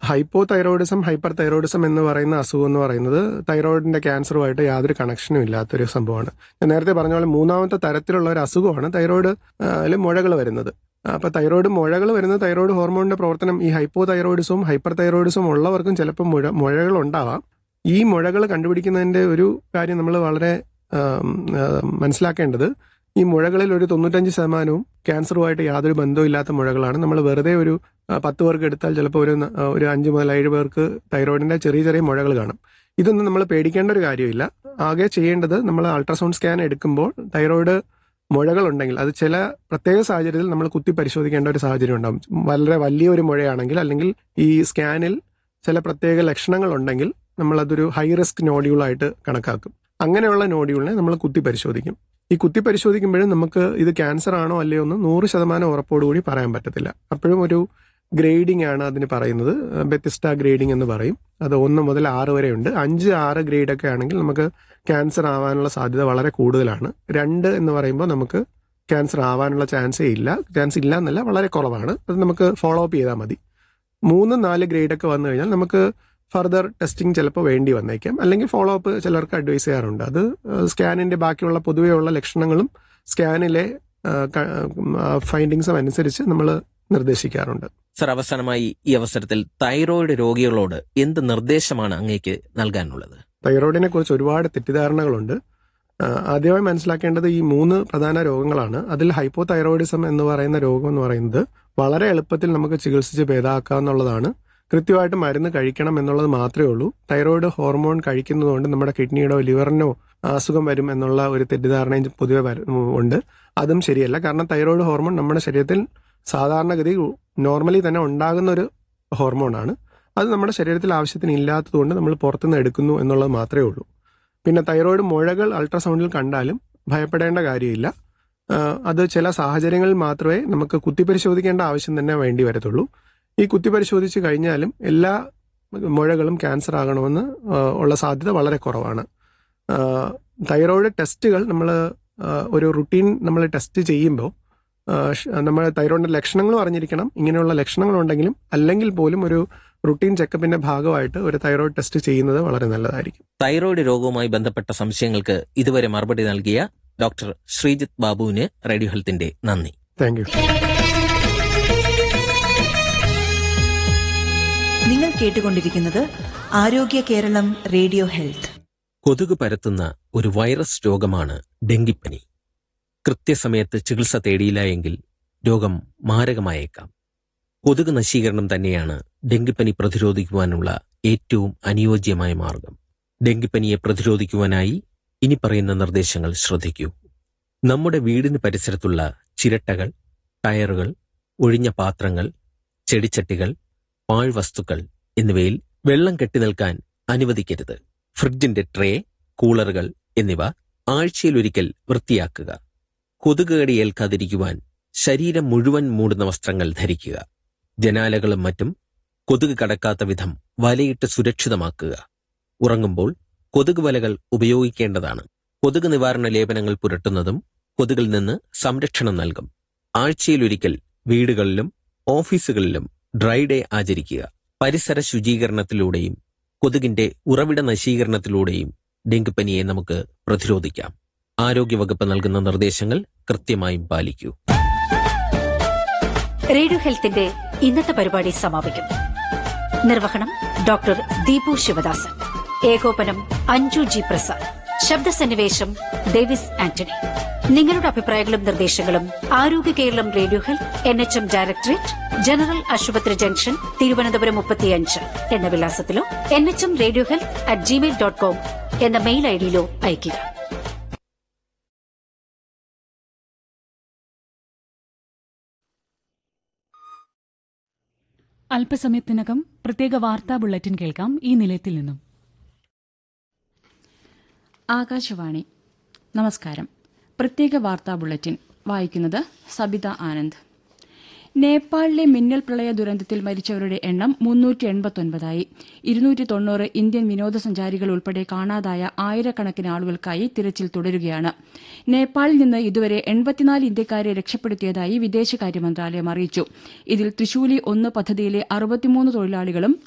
Hypo thyroidism, hyper thyroidism എന്ന് പറയുന്ന അസുഖം എന്ന് പറയുന്നത് തൈറോയിഡിന്റെ ക്യാൻസറുമായിട്ട് യാതൊരു കണക്ഷനും ഇല്ലാത്തൊരു സംഭവമാണ്. ഞാൻ നേരത്തെ പറഞ്ഞ പോലെ മൂന്നാമത്തെ തരത്തിലുള്ള ഒരു അസുഖമാണ് തൈറോയിഡ് മുഴകൾ വരുന്നത്. അപ്പോൾ തൈറോയിഡ് മുഴകൾ വരുന്നത് തൈറോയിഡ് ഹോർമോണിന്റെ പ്രവർത്തനം ഈ ഹൈപ്പോ തൈറോയിഡിസവും ഹൈപ്പർ തൈറോയിഡിസവും ഉള്ളവർക്കും ചിലപ്പോൾ മുഴകൾ ഉണ്ടാവാം. ഈ മുഴകൾ കണ്ടുപിടിക്കുന്നതിന്റെ ഒരു കാര്യം നമ്മൾ വളരെ മനസ്സിലാക്കേണ്ടത്, ഈ മുഴകളിൽ ഒരു 95% ക്യാൻസറുമായിട്ട് യാതൊരു ബന്ധമില്ലാത്ത മുഴകളാണ്. നമ്മൾ വെറുതെ ഒരു 10 പേർക്ക് എടുത്താൽ ചിലപ്പോൾ ഒരു 5 മുതൽ 7 പേർക്ക് തൈറോയിഡിന്റെ ചെറിയ ചെറിയ മുഴകൾ കാണും. ഇതൊന്നും നമ്മൾ പേടിക്കേണ്ട ഒരു കാര്യമില്ല. ആകെ ചെയ്യേണ്ടത്, നമ്മൾ അൾട്രാസൗണ്ട് സ്കാൻ എടുക്കുമ്പോൾ തൈറോയിഡ് മുഴകൾ ഉണ്ടെങ്കിൽ അത് ചില പ്രത്യേക സാഹചര്യത്തിൽ നമ്മൾ കുത്തി പരിശോധിക്കേണ്ട ഒരു സാഹചര്യം ഉണ്ടാകും. വളരെ വലിയൊരു മുഴയാണെങ്കിൽ, അല്ലെങ്കിൽ ഈ സ്കാനിൽ ചില പ്രത്യേക ലക്ഷണങ്ങൾ ഉണ്ടെങ്കിൽ നമ്മളതൊരു ഹൈ റിസ്ക് നോഡ്യൂളായിട്ട് കണക്കാക്കും. അങ്ങനെയുള്ള നോഡ്യൂളിനെ നമ്മൾ കുത്തി പരിശോധിക്കും. ഈ കുത്തി പരിശോധിക്കുമ്പോഴും നമുക്ക് ഇത് ക്യാൻസർ ആണോ അല്ലയോ എന്ന് 100% ഉറപ്പോടുകൂടി പറയാൻ പറ്റത്തില്ല. അപ്പോഴും ഒരു ഗ്രേഡിംഗ് ആണ് അതിന് പറയുന്നത്. ബെത്തിസ്റ്റ ഗ്രേഡിംഗ് എന്ന് പറയും. അത് 1 മുതൽ 6 വരെ ഉണ്ട്. 5, 6 ഗ്രേഡൊക്കെ ആണെങ്കിൽ നമുക്ക് ക്യാൻസർ ആവാനുള്ള സാധ്യത വളരെ കൂടുതലാണ്. 2 എന്ന് പറയുമ്പോൾ നമുക്ക് ക്യാൻസർ ആവാനുള്ള ചാൻസ് ഇല്ല എന്നല്ല, വളരെ കുറവാണ്. അത് നമുക്ക് ഫോളോ അപ്പ് ചെയ്താൽ മതി. 3, 4 ഗ്രേഡൊക്കെ വന്നു കഴിഞ്ഞാൽ നമുക്ക് ഫർദർ ടെസ്റ്റിംഗ് ചിലപ്പോൾ വേണ്ടി വന്നേക്കാം. അല്ലെങ്കിൽ ഫോളോ അപ്പ് ചിലർക്ക് അഡ്വൈസ് ചെയ്യാറുണ്ട്. അത് സ്കാനിന്റെ ബാക്കിയുള്ള പൊതുവെയുള്ള ലക്ഷണങ്ങളും സ്കാനിലെ ഫൈൻഡിങ്സും അനുസരിച്ച് നമ്മൾ നിർദ്ദേശിക്കാറുണ്ട്. സർ, അവസാനമായി ഈ അവസരത്തിൽ തൈറോയിഡ് രോഗികളോട് എന്ത് നിർദ്ദേശമാണ് അങ്ങേക്ക് നൽകാനുള്ളത്? തൈറോയിഡിനെ കുറിച്ച് ഒരുപാട് തെറ്റിദ്ധാരണകളുണ്ട്. ആദ്യമായി മനസ്സിലാക്കേണ്ടത് ഈ 3 പ്രധാന രോഗങ്ങളാണ്. അതിൽ ഹൈപ്പോ തൈറോയിഡിസം എന്ന് പറയുന്ന രോഗം എന്ന് പറയുന്നത് വളരെ എളുപ്പത്തിൽ നമുക്ക് ചികിത്സിച്ച് ഭേദമാക്കാവുന്നതാണ്. കൃത്യമായിട്ട് മരുന്ന് കഴിക്കണം എന്നുള്ളത് മാത്രമേ ഉള്ളൂ. തൈറോയിഡ് ഹോർമോൺ കഴിക്കുന്നതുകൊണ്ട് നമ്മുടെ കിഡ്നിയുടോ ലിവറിനോ അസുഖം വരും എന്നുള്ള ഒരു തെറ്റിദ്ധാരണയും പൊതുവെ ഉണ്ട്. അതും ശരിയല്ല. കാരണം തൈറോയിഡ് ഹോർമോൺ നമ്മുടെ ശരീരത്തിൽ സാധാരണഗതി നോർമലി തന്നെ ഉണ്ടാകുന്ന ഒരു ഹോർമോണാണ്. അത് നമ്മുടെ ശരീരത്തിൽ ആവശ്യത്തിന് ഇല്ലാത്തതുകൊണ്ട് നമ്മൾ പുറത്തുനിന്ന് എടുക്കുന്നു എന്നുള്ളത് മാത്രമേ ഉള്ളൂ. പിന്നെ തൈറോയിഡ് മുഴകൾ അൾട്രാസൗണ്ടിൽ കണ്ടാലും ഭയപ്പെടേണ്ട കാര്യമില്ല. അത് ചില സാഹചര്യങ്ങളിൽ മാത്രമേ നമുക്ക് കുത്തിപ്പരിശോധിക്കേണ്ട ആവശ്യം തന്നെ വേണ്ടി വരത്തുള്ളൂ. ഈ കുത്തിപ്പരിശോധിച്ച് കഴിഞ്ഞാലും എല്ലാ മുഴകളും ക്യാൻസർ ആകണമെന്ന് ഉള്ള സാധ്യത വളരെ കുറവാണ്. തൈറോയിഡ് ടെസ്റ്റുകൾ നമ്മൾ ഒരു റുട്ടീൻ നമ്മൾ ടെസ്റ്റ് ചെയ്യുമ്പോൾ നമ്മൾ തൈറോയിഡിന്റെ ലക്ഷണങ്ങളും അറിഞ്ഞിരിക്കണം. ഇങ്ങനെയുള്ള ലക്ഷണങ്ങളുണ്ടെങ്കിലും അല്ലെങ്കിൽ പോലും ഒരു റുട്ടീൻ ചെക്കപ്പിന്റെ ഭാഗമായിട്ട് ഒരു തൈറോയിഡ് ടെസ്റ്റ് ചെയ്യുന്നത് വളരെ നല്ലതായിരിക്കും. തൈറോയിഡ് രോഗവുമായി ബന്ധപ്പെട്ട സംശയങ്ങൾക്ക് ഇതുവരെ മറുപടി നൽകിയ ഡോക്ടർ ശ്രീജിത്ത് ബാബുവിന് റേഡിയോ ഹെൽത്തിന്റെ നന്ദി. Thank you. നിങ്ങൾ കേട്ടുകൊണ്ടിരിക്കുന്നത് ആരോഗ്യ കേരളം റേഡിയോ ഹെൽത്ത്. കൊതുക് പരത്തുന്ന ഒരു വൈറസ് രോഗമാണ് ഡെങ്കിപ്പനി. കൃത്യസമയത്ത് ചികിത്സ തേടിയില്ല എങ്കിൽ രോഗം മാരകമായേക്കാം. കൊതുക് നശീകരണം തന്നെയാണ് ഡെങ്കിപ്പനി പ്രതിരോധിക്കുവാനുള്ള ഏറ്റവും അനുയോജ്യമായ മാർഗം. ഡെങ്കിപ്പനിയെ പ്രതിരോധിക്കുവാനായി ഇനി പറയുന്ന നിർദ്ദേശങ്ങൾ ശ്രദ്ധിക്കൂ. നമ്മുടെ വീടിന് പരിസരത്തുള്ള ചിരട്ടകൾ, ടയറുകൾ, ഒഴിഞ്ഞ പാത്രങ്ങൾ, ചെടിച്ചട്ടികൾ, പാഴ്വസ്തുക്കൾ എന്നിവയിൽ വെള്ളം കെട്ടിനിൽക്കാൻ അനുവദിക്കരുത്. ഫ്രിഡ്ജിന്റെ ട്രേ, കൂളറുകൾ എന്നിവ ആഴ്ചയിലൊരിക്കൽ വൃത്തിയാക്കുക. കൊതുക് കടി ഏൽക്കാതിരിക്കുവാൻ ശരീരം മുഴുവൻ മൂടുന്ന വസ്ത്രങ്ങൾ ധരിക്കുക. ജനാലകളും മറ്റും കൊതുക് കടക്കാത്ത വിധം വലയിട്ട് സുരക്ഷിതമാക്കുക. ഉറങ്ങുമ്പോൾ കൊതുക് വലകൾ ഉപയോഗിക്കേണ്ടതാണ്. കൊതുക് നിവാരണ ലേപനങ്ങൾ പുരട്ടുന്നതും കൊതുകിൽ നിന്ന് സംരക്ഷണം നൽകും. ആഴ്ചയിലൊരിക്കൽ വീടുകളിലും ഓഫീസുകളിലും ഡ്രൈ ഡേ ആചരിക്കുക. പരിസര ശുചീകരണത്തിലൂടെയും കൊതുകിന്റെ ഉറവിട നശീകരണത്തിലൂടെയും ഡെങ്കിപ്പനിയെ നമുക്ക് പ്രതിരോധിക്കാം. ആരോഗ്യവകുപ്പ് നൽകുന്ന നിർദ്ദേശങ്ങൾ കൃത്യമായും പാലിക്കൂ. റേഡിയോ ഹെൽത്തിന്റെ ഇന്നത്തെ പരിപാടി സമാപിക്കുന്നു. നിർവഹണം ഡോക്ടർ ദീപു ശിവദാസൻ. ഏകോപനം അഞ്ജു ജി പ്രസാദ്. ശബ്ദസന്നിവേശം ഡേവിസ് ആന്റണി. നിങ്ങളുടെ അഭിപ്രായങ്ങളും നിർദ്ദേശങ്ങളും ആരോഗ്യ Keralam radio health NHM directorate, general ആശുപത്രി ജംഗ്ഷൻ, തിരുവനന്തപുരം 35 എന്ന വിലാസത്തിലോ nhmradiohealth@gmail.com എന്ന മെയിൽ ഐഡിയിലോ അയയ്ക്കുക. അല്പസമയത്തിനകം പ്രത്യേക വാർത്താ ബുള്ളറ്റിൻ കേൾക്കാം. ഈ നിലയത്തിൽ നിന്നും ആകാശവാണി. നമസ്കാരം. പ്രത്യേക വാർത്താ ബുള്ളറ്റിൻ വായിക്കുന്നത് സബിത ആനന്ദ്. നേപ്പാളിലെ മിന്നൽ പ്രളയ ദുരന്തത്തിൽ മരിച്ചവരുടെ എണ്ണം 389ആയി. 290 ഇന്ത്യൻ വിനോദസഞ്ചാരികൾ ഉൾപ്പെടെ കാണാതായ ആയിരക്കണക്കിന് ആളുകൾക്കായി തിരച്ചിൽ തുടരുകയാണ്. നേപ്പാളിൽ നിന്ന് ഇതുവരെ 84 ഇന്ത്യക്കാരെ രക്ഷപ്പെടുത്തിയതായി വിദേശകാര്യ മന്ത്രാലയം അറിയിച്ചു. ഇതിൽ ത്രിശൂലി 1 പദ്ധതിയിലെ 63 തൊഴിലാളികളും